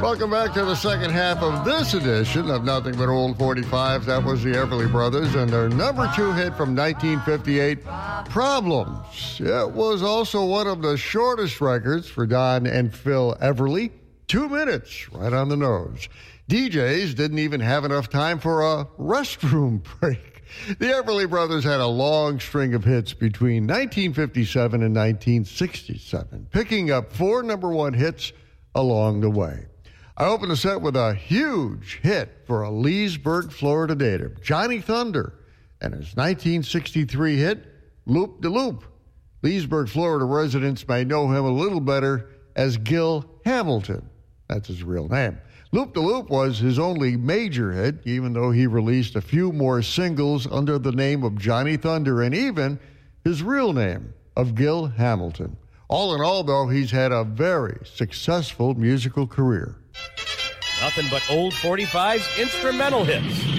Welcome back to the second half of this edition of Nothing But Old 45s. That was the Everly Brothers and their number 2 hit from 1958, Problems. It was also one of the shortest records for Don and Phil Everly. 2 minutes, right on the nose. DJs didn't even have enough time for a restroom break. The Everly Brothers had a long string of hits between 1957 and 1967, picking up 4 number 1 hits along the way. I opened the set with a huge hit for a Leesburg, Florida native, Johnny Thunder, and his 1963 hit, Loop de Loop. Leesburg, Florida residents may know him a little better as Gil Hamilton. That's his real name. Loop de Loop was his only major hit, even though he released a few more singles under the name of Johnny Thunder and even his real name of Gil Hamilton. All in all, though, he's had a very successful musical career. Nothing but old 45's instrumental hits.